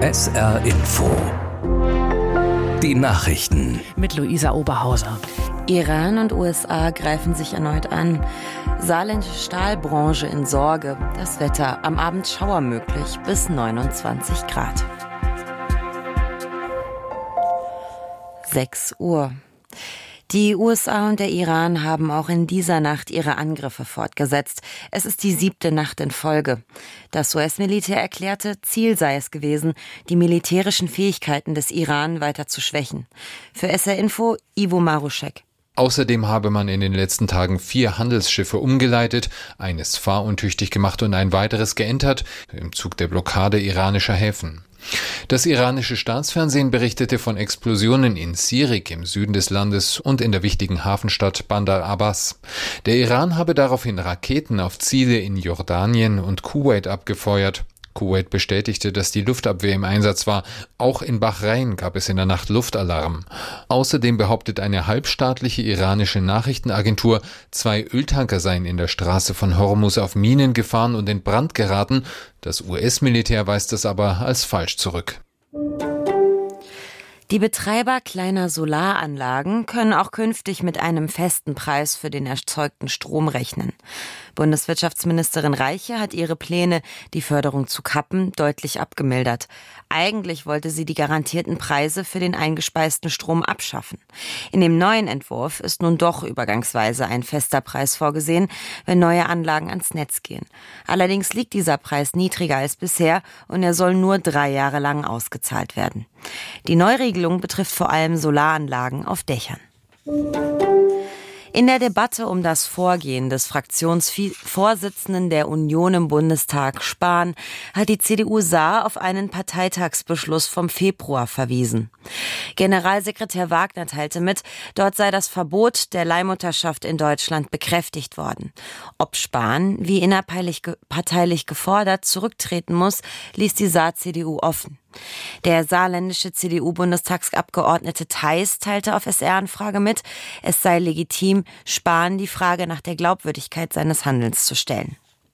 SR Info. Die Nachrichten. Mit Luisa Oberhauser. Iran und USA greifen sich erneut an. Saarländische Stahlbranche in Sorge. Das Wetter, am Abend Schauer möglich bis 29 Grad. 6 Uhr. Die USA und der Iran haben auch in dieser Nacht ihre Angriffe fortgesetzt. Es ist die 7. Nacht in Folge. Das US-Militär erklärte, Ziel sei es gewesen, die militärischen Fähigkeiten des Iran weiter zu schwächen. Für SR Info, Ivo Maruschek. Außerdem habe man in den letzten Tagen 4 Handelsschiffe umgeleitet, eines fahruntüchtig gemacht und ein weiteres geentert, im Zug der Blockade iranischer Häfen. Das iranische Staatsfernsehen berichtete von Explosionen in Sirik im Süden des Landes und in der wichtigen Hafenstadt Bandar Abbas. Der Iran habe daraufhin Raketen auf Ziele in Jordanien und Kuwait abgefeuert. Kuwait bestätigte, dass die Luftabwehr im Einsatz war. Auch in Bahrain gab es in der Nacht Luftalarm. Außerdem behauptet eine halbstaatliche iranische Nachrichtenagentur, 2 Öltanker seien in der Straße von Hormuz auf Minen gefahren und in Brand geraten. Das US-Militär weist das aber als falsch zurück. Die Betreiber kleiner Solaranlagen können auch künftig mit einem festen Preis für den erzeugten Strom rechnen. Bundeswirtschaftsministerin Reiche hat ihre Pläne, die Förderung zu kappen, deutlich abgemildert. Eigentlich wollte sie die garantierten Preise für den eingespeisten Strom abschaffen. In dem neuen Entwurf ist nun doch übergangsweise ein fester Preis vorgesehen, wenn neue Anlagen ans Netz gehen. Allerdings liegt dieser Preis niedriger als bisher und er soll nur 3 Jahre lang ausgezahlt werden. Die Neuregelung betrifft vor allem Solaranlagen auf Dächern. In der Debatte um das Vorgehen des Fraktionsvorsitzenden der Union im Bundestag, Spahn, hat die CDU Saar auf einen Parteitagsbeschluss vom Februar verwiesen. Generalsekretär Wagner teilte mit, dort sei das Verbot der Leihmutterschaft in Deutschland bekräftigt worden. Ob Spahn, wie innerparteilich gefordert, zurücktreten muss, ließ die Saar-CDU offen. Der saarländische CDU-Bundestagsabgeordnete Theis teilte auf SR-Anfrage mit, es sei legitim, Spahn die Frage nach der Glaubwürdigkeit seines Handelns zu stellen.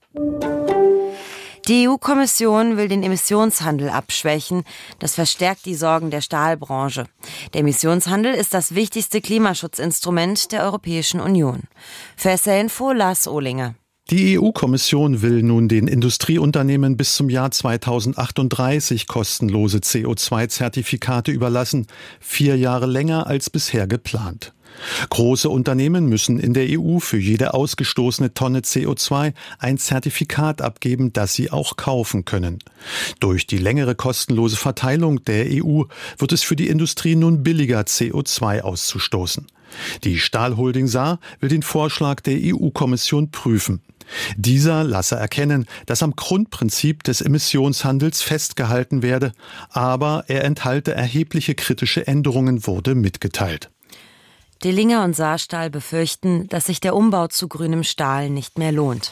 Die EU-Kommission will den Emissionshandel abschwächen. Das verstärkt die Sorgen der Stahlbranche. Der Emissionshandel ist das wichtigste Klimaschutzinstrument der Europäischen Union. Für SR Info, Lars Ohlinger. Die EU-Kommission will nun den Industrieunternehmen bis zum Jahr 2038 kostenlose CO2-Zertifikate überlassen, 4 Jahre länger als bisher geplant. Große Unternehmen müssen in der EU für jede ausgestoßene Tonne CO2 ein Zertifikat abgeben, das sie auch kaufen können. Durch die längere kostenlose Verteilung der EU wird es für die Industrie nun billiger, CO2 auszustoßen. Die Stahlholding Saar will den Vorschlag der EU-Kommission prüfen. Dieser lasse erkennen, dass am Grundprinzip des Emissionshandels festgehalten werde, aber er enthalte erhebliche kritische Änderungen, wurde mitgeteilt. Dillinger und Saarstahl befürchten, dass sich der Umbau zu grünem Stahl nicht mehr lohnt.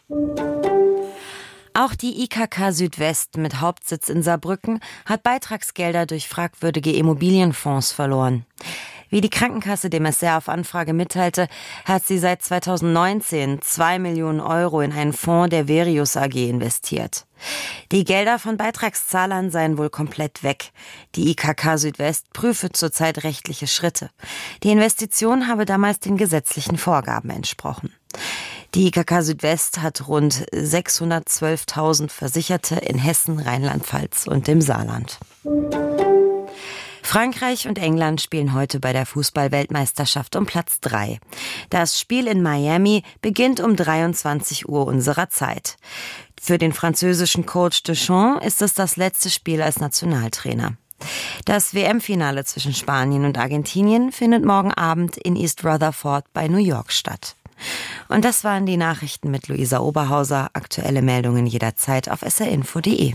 Auch die IKK Südwest mit Hauptsitz in Saarbrücken hat Beitragsgelder durch fragwürdige Immobilienfonds verloren. Wie die Krankenkasse dem SR auf Anfrage mitteilte, hat sie seit 2019 2 Millionen Euro in einen Fonds der Verius AG investiert. Die Gelder von Beitragszahlern seien wohl komplett weg. Die IKK Südwest prüfe zurzeit rechtliche Schritte. Die Investition habe damals den gesetzlichen Vorgaben entsprochen. Die IKK Südwest hat rund 612.000 Versicherte in Hessen, Rheinland-Pfalz und dem Saarland. Frankreich und England spielen heute bei der Fußball-Weltmeisterschaft um Platz 3. Das Spiel in Miami beginnt um 23 Uhr unserer Zeit. Für den französischen Coach Deschamps ist es das letzte Spiel als Nationaltrainer. Das WM-Finale zwischen Spanien und Argentinien findet morgen Abend in East Rutherford bei New York statt. Und das waren die Nachrichten mit Luisa Oberhauser. Aktuelle Meldungen jederzeit auf srinfo.de.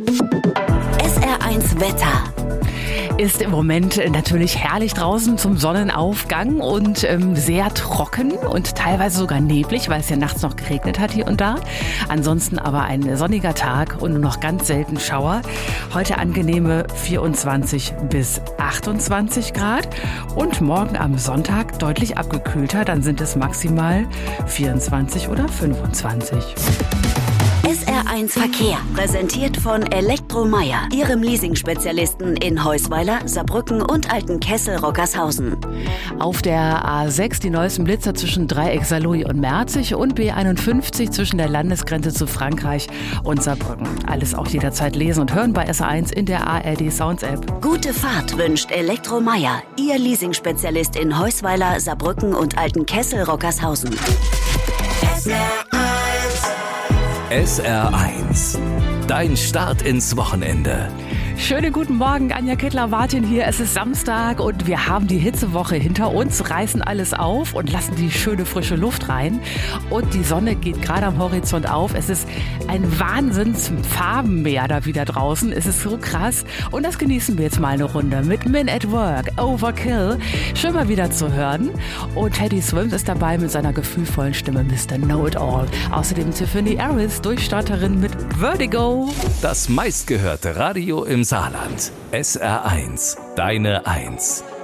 SR1 Wetter. Ist im Moment natürlich herrlich draußen zum Sonnenaufgang und sehr trocken und teilweise sogar neblig, weil es ja nachts noch geregnet hat hier und da. Ansonsten aber ein sonniger Tag und nur noch ganz selten Schauer. Heute angenehme 24 bis 28 Grad und morgen am Sonntag deutlich abgekühlter. Dann sind es maximal 24 oder 25. SR1 Verkehr, präsentiert von Elektromeier, Ihrem Leasing-Spezialisten in Heusweiler, Saarbrücken und Altenkessel-Rockershausen. Auf der A6 die neuesten Blitzer zwischen Dreieck Saarlouis und Merzig und B51 zwischen der Landesgrenze zu Frankreich und Saarbrücken. Alles auch jederzeit lesen und hören bei SR1 in der ARD Sounds App. Gute Fahrt wünscht Elektromeier, Ihr Leasing-Spezialist in Heusweiler, Saarbrücken und Altenkessel-Rockershausen. SR1. Dein Start ins Wochenende. Schönen guten Morgen, Anja Kittler-Wartin hier. Es ist Samstag und wir haben die Hitzewoche hinter uns, reißen alles auf und lassen die schöne frische Luft rein. Und die Sonne geht gerade am Horizont auf. Es ist ein Wahnsinns-Farbenmeer da wieder draußen. Es ist so krass. Und das genießen wir jetzt mal eine Runde mit Men at Work, Overkill. Schön mal wieder zu hören. Und Teddy Swims ist dabei mit seiner gefühlvollen Stimme Mr. Know-It-All. Außerdem Tiffany Harris, Durchstarterin mit Vertigo. Das meistgehörte Radio im Saarland. SR1, deine 1.